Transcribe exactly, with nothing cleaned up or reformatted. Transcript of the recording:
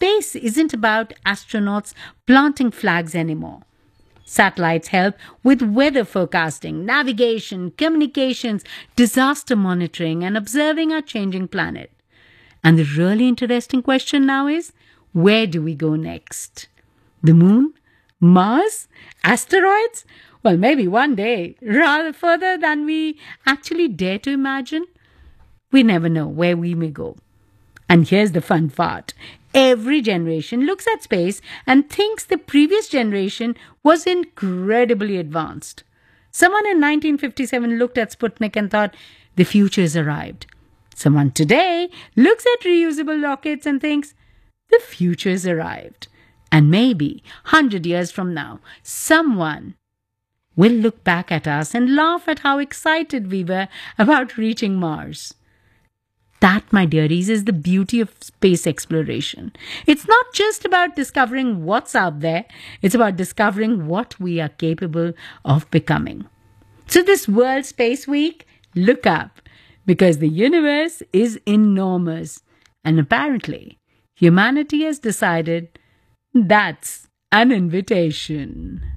space isn't about astronauts planting flags anymore. Satellites help with weather forecasting, navigation, communications, disaster monitoring, and observing our changing planet. And the really interesting question now is, where do we go next? The moon? Mars? Asteroids? Well, maybe one day, rather further than we actually dare to imagine. We never know where we may go. And here's the fun part. Every generation looks at space and thinks the previous generation was incredibly advanced. Someone in nineteen fifty-seven looked at Sputnik and thought, the future's arrived. Someone today looks at reusable rockets and thinks, the future's arrived. And maybe one hundred years from now, someone will look back at us and laugh at how excited we were about reaching Mars. That, my dearies, is the beauty of space exploration. It's not just about discovering what's out there, it's about discovering what we are capable of becoming. So this World Space Week, look up, because the universe is enormous. And apparently, humanity has decided that's an invitation.